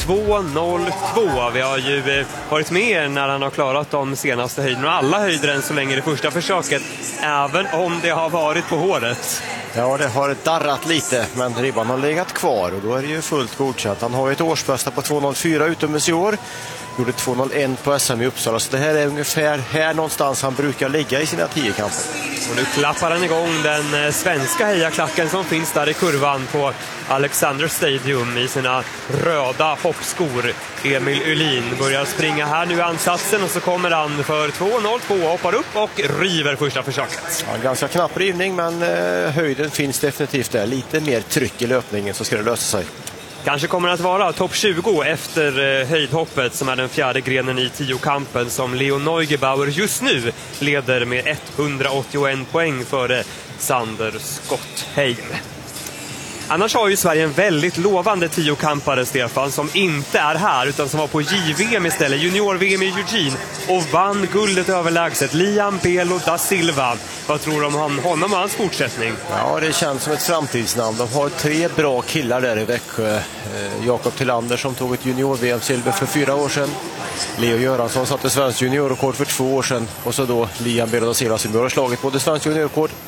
2:02. Vi har ju varit med när han har klarat de senaste höjderna och alla höjder än så länge i det första försöket, även om det har varit på håret. Ja, det har darrat lite, men ribban har legat kvar och då är det ju fullt godkänt. Han har ju ett årsbästa på 2:04 utomhus i år. Gjorde 2:01 på SM i Uppsala, så det här är ungefär här någonstans han brukar ligga i sina 10 kamper. Och nu klappar han igång den svenska hejaklacken som finns där i kurvan på Alexander Stadium i sina röda hoppskor. Emil Uhlin börjar springa här nu i ansatsen och så kommer han för 2:02, hoppar upp och river första försöket. Ja, ganska knapp rivning, men höjden finns definitivt där. Lite mer tryck i löpningen så ska det lösa sig. Kanske kommer att vara topp 20 efter höjdhoppet som är den fjärde grenen i 10-kampen som Leo Neugebauer just nu leder med 181 poäng före Sander Skottheim. Annars har ju Sverige en väldigt lovande 10-kampare, Stefan, som inte är här utan som var på JVM istället, junior-VM i Eugene, och vann guldet överlägset. Liam Belo da Silva. Vad tror du om honom och hans fortsättning? Ja, det känns som ett framtidsnamn. De har 3 bra killar där i Växjö. Jakob Tillander som tog ett junior-VM-silver för 4 år sedan. Leo Göransson satte svensk juniorrekord för 2 år sedan. Och så då Liam Belo da Silva som har slagit både svensk juniorrekord